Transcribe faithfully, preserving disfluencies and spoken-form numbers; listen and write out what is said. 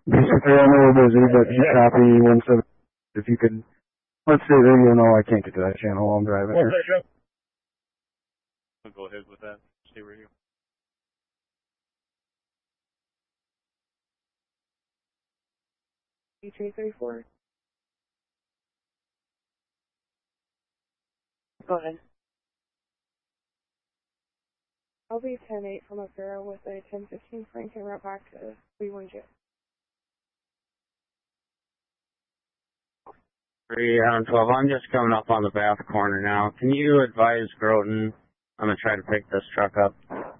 Basically, I know we're busy, but just copy one seven. If you could, let's say there, you know, I can't get to that channel while I'm driving. I'll go ahead with that. Stay radio. E three thirty-four. Go ahead. I'll be ten eight from O'Farrell with a ten fifteen Frank and route back to three one J. three on twelve, I'm just coming up on the Bath corner now. Can you advise Groton? I'm going to try to pick this truck up.